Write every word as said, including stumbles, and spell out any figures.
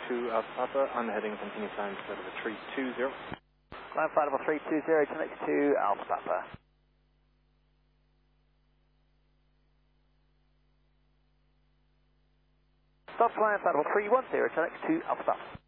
two Alpha Papa, I'm heading continuous time to level three two zero. Climb flight level three two zero, connect to Alpha Papa. Stop flying flight level three one zero, connect to Alpha Papa.